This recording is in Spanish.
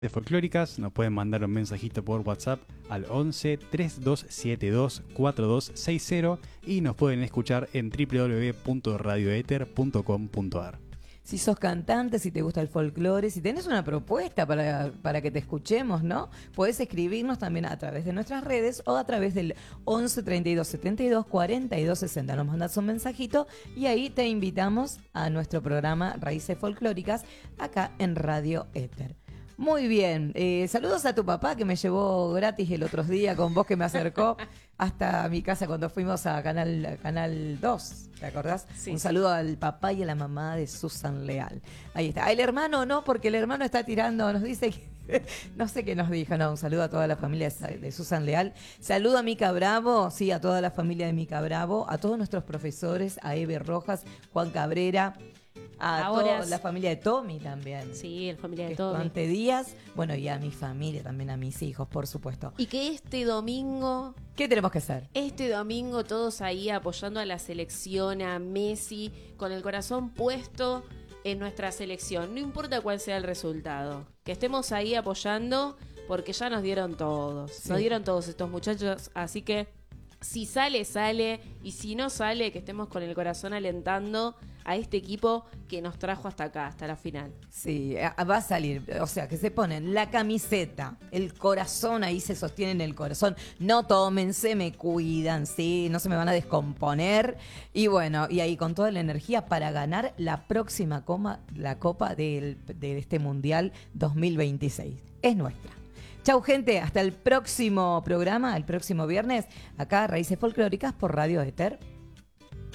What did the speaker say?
de folclóricas, nos pueden mandar un mensajito por WhatsApp al 11 3272 4260 y nos pueden escuchar en www.radioether.com.ar. Si sos cantante, si te gusta el folclore, si tenés una propuesta para que te escuchemos, ¿no? Podés escribirnos también a través de nuestras redes o a través del 11 32 72 42 60. Nos mandás un mensajito y ahí te invitamos a nuestro programa Raíces Folclóricas acá en Radio Éter. Muy bien, saludos a tu papá que me llevó gratis el otro día con vos, que me acercó hasta mi casa cuando fuimos a Canal 2, ¿te acordás? Sí, Un sí. saludo al papá y a la mamá de Susan Leal. Ahí está. El hermano no, porque el hermano está tirando, nos dice que, no sé qué nos dijo, no, un saludo a toda la familia de Susan Leal. Saludo a Mica Bravo, sí, a toda la familia de Mica Bravo, a todos nuestros profesores, a Eve Rojas, Juan Cabrera, a Ahora toda la familia de Tommy también. Sí, la familia Que de es Tommy. Ante Díaz, bueno, y a mi familia, también a mis hijos, por supuesto. Y que este domingo ¿Qué tenemos que hacer? todos ahí apoyando a la selección, a Messi, con el corazón puesto en nuestra selección. No importa cuál sea el resultado. Que estemos ahí apoyando porque ya nos dieron todos. Sí. Nos dieron todos estos muchachos. Así que si sale, sale. Y si no sale, que estemos con el corazón alentando a este equipo que nos trajo hasta acá, hasta la final. Sí, va a salir, o sea, que se ponen la camiseta, el corazón, ahí se sostienen el corazón. No tomen, se me cuidan, sí, no se me van a descomponer. Y bueno, y ahí con toda la energía para ganar la próxima la copa de este Mundial 2026. Es nuestra. Chau, gente, hasta el próximo programa, el próximo viernes, acá Raíces Folclóricas por Radio Éter.